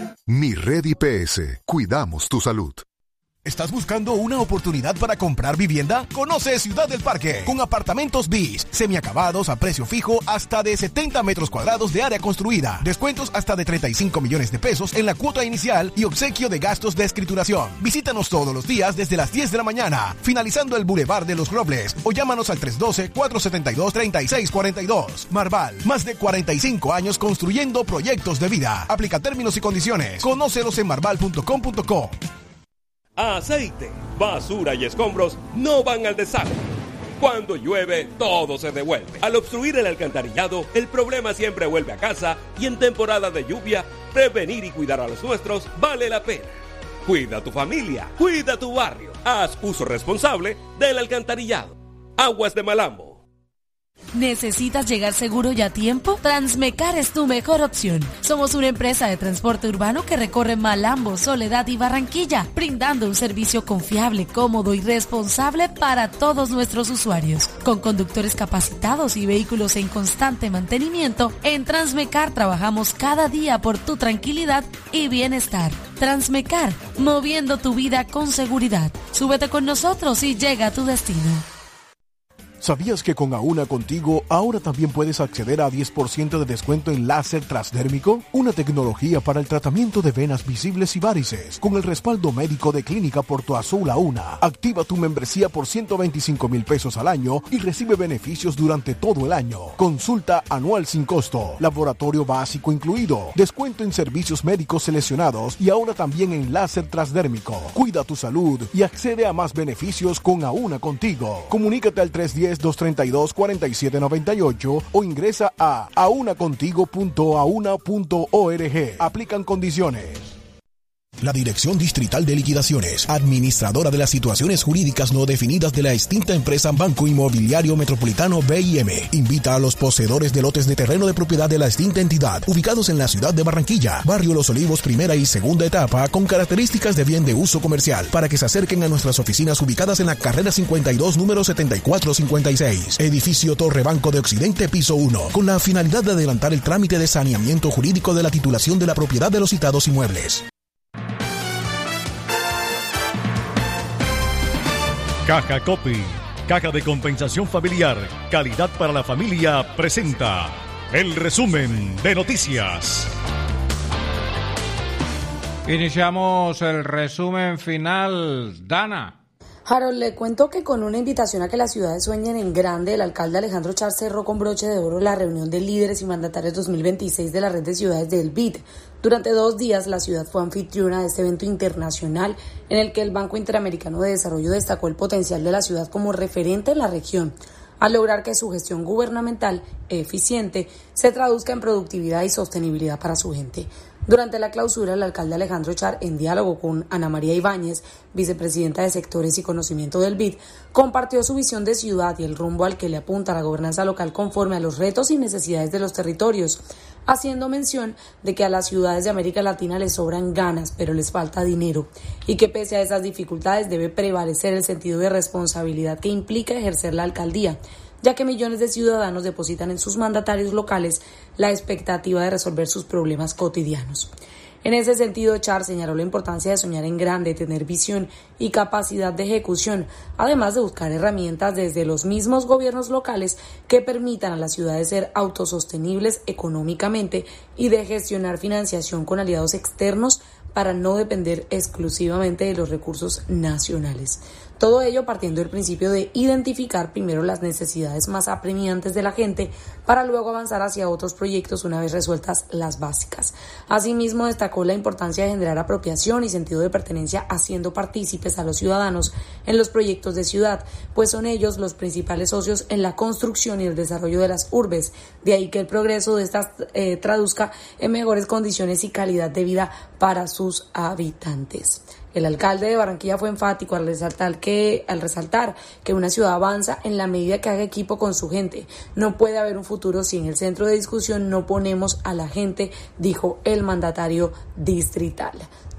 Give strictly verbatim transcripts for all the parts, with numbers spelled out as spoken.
Mi Red I P S. Cuidamos tu salud. ¿Estás buscando una oportunidad para comprar vivienda? Conoce Ciudad del Parque, con apartamentos bis, semiacabados a precio fijo hasta de setenta metros cuadrados de área construida, descuentos hasta de treinta y cinco millones de pesos en la cuota inicial y obsequio de gastos de escrituración. Visítanos todos los días desde las diez de la mañana, finalizando el Boulevard de los Robles, o llámanos al tres uno dos, cuatro siete dos, tres seis cuatro dos. Marval, más de cuarenta y cinco años construyendo proyectos de vida. Aplica términos y condiciones. Conócelos en marval punto com punto co. Aceite, basura y escombros no van al desagüe. Cuando llueve, todo se devuelve. Al obstruir el alcantarillado, el problema siempre vuelve a casa, y en temporada de lluvia, prevenir y cuidar a los nuestros vale la pena. Cuida a tu familia, cuida tu barrio. Haz uso responsable del alcantarillado. Aguas de Malambo. ¿Necesitas llegar seguro y a tiempo? Transmecar es tu mejor opción. Somos una empresa de transporte urbano que recorre Malambo, Soledad y Barranquilla, brindando un servicio confiable, cómodo y responsable para todos nuestros usuarios. Con conductores capacitados y vehículos en constante mantenimiento, en Transmecar trabajamos cada día por tu tranquilidad y bienestar. Transmecar, moviendo tu vida con seguridad. Súbete con nosotros y llega a tu destino. ¿Sabías que con Auna Contigo ahora también puedes acceder a diez por ciento de descuento en láser transdérmico? Una tecnología para el tratamiento de venas visibles y varices, con el respaldo médico de Clínica Porto Azul Auna. Activa tu membresía por ciento veinticinco mil pesos al año y recibe beneficios durante todo el año. Consulta anual sin costo, laboratorio básico incluido, descuento en servicios médicos seleccionados y ahora también en láser transdérmico. Cuida tu salud y accede a más beneficios con Auna Contigo. Comunícate al tres uno cero, dos tres dos, cuatro siete nueve ocho o ingresa a aunacontigo punto auna punto org. Aplican condiciones. La Dirección Distrital de Liquidaciones, administradora de las situaciones jurídicas no definidas de la extinta empresa Banco Inmobiliario Metropolitano B I M, invita a los poseedores de lotes de terreno de propiedad de la extinta entidad, ubicados en la ciudad de Barranquilla, barrio Los Olivos, primera y segunda etapa, con características de bien de uso comercial, para que se acerquen a nuestras oficinas ubicadas en la carrera cincuenta y dos, número setenta y cuatro cincuenta y seis, edificio Torre Banco de Occidente, piso uno, con la finalidad de adelantar el trámite de saneamiento jurídico de la titulación de la propiedad de los citados inmuebles. Caja Copy, Caja de Compensación Familiar, calidad para la familia, presenta el resumen de noticias. Iniciamos el resumen final. Dana. Harold, le cuento que con una invitación a que las ciudades sueñen en grande, el alcalde Alejandro Char cerró con broche de oro la reunión de líderes y mandatarios dos mil veintiséis de la red de ciudades del B I D. Durante dos días, la ciudad fue anfitriona de este evento internacional en el que el Banco Interamericano de Desarrollo destacó el potencial de la ciudad como referente en la región, al lograr que su gestión gubernamental eficiente se traduzca en productividad y sostenibilidad para su gente. Durante la clausura, el alcalde Alejandro Char, en diálogo con Ana María Ibáñez, vicepresidenta de Sectores y Conocimiento del B I D, compartió su visión de ciudad y el rumbo al que le apunta la gobernanza local conforme a los retos y necesidades de los territorios, haciendo mención de que a las ciudades de América Latina les sobran ganas, pero les falta dinero, y que pese a esas dificultades debe prevalecer el sentido de responsabilidad que implica ejercer la alcaldía, ya que millones de ciudadanos depositan en sus mandatarios locales la expectativa de resolver sus problemas cotidianos. En ese sentido, Char señaló la importancia de soñar en grande, tener visión y capacidad de ejecución, además de buscar herramientas desde los mismos gobiernos locales que permitan a las ciudades ser autosostenibles económicamente y de gestionar financiación con aliados externos para no depender exclusivamente de los recursos nacionales. Todo ello partiendo del principio de identificar primero las necesidades más apremiantes de la gente para luego avanzar hacia otros proyectos una vez resueltas las básicas. Asimismo, destacó la importancia de generar apropiación y sentido de pertenencia haciendo partícipes a los ciudadanos en los proyectos de ciudad, pues son ellos los principales socios en la construcción y el desarrollo de las urbes. De ahí que el progreso de estas eh, traduzca en mejores condiciones y calidad de vida para sus habitantes. El alcalde de Barranquilla fue enfático al resaltar que, al resaltar que una ciudad avanza en la medida que haga equipo con su gente. No puede haber un futuro si en el centro de discusión no ponemos a la gente, dijo el mandatario distrital.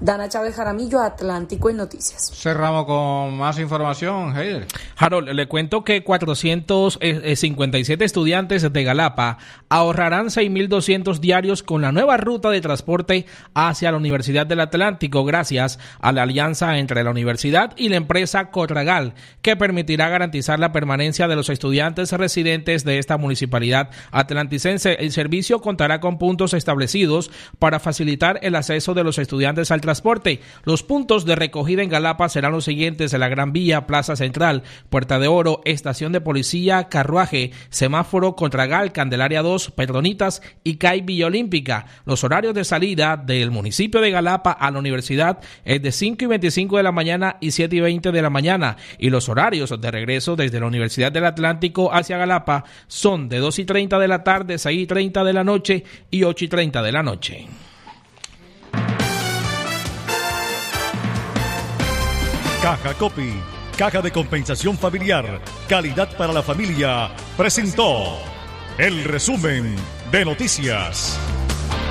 Dana Chávez Jaramillo, Atlántico en Noticias. Cerramos con más información, Heider. Harold, le cuento que cuatrocientos cincuenta y siete estudiantes de Galapa ahorrarán seis mil doscientos diarios con la nueva ruta de transporte hacia la Universidad del Atlántico gracias a la alianza entre la universidad y la empresa Corragal, que permitirá garantizar la permanencia de los estudiantes residentes de esta municipalidad atlanticense. El servicio contará con puntos establecidos para facilitar el acceso de los estudiantes al transporte. Los puntos de recogida en Galapa serán los siguientes: en la Gran Vía, Plaza Central, Puerta de Oro, Estación de Policía, Carruaje, Semáforo, Contragal, Candelaria dos, Perdonitas y C A I Villa Olímpica. Los horarios de salida del municipio de Galapa a la universidad es de cinco y veinticinco de la mañana y siete y veinte de la mañana, y los horarios de regreso desde la Universidad del Atlántico hacia Galapa son de dos y treinta de la tarde, seis y treinta de la noche y ocho y treinta de la noche. Caja Copy, Caja de Compensación Familiar, calidad para la familia, presentó el resumen de noticias.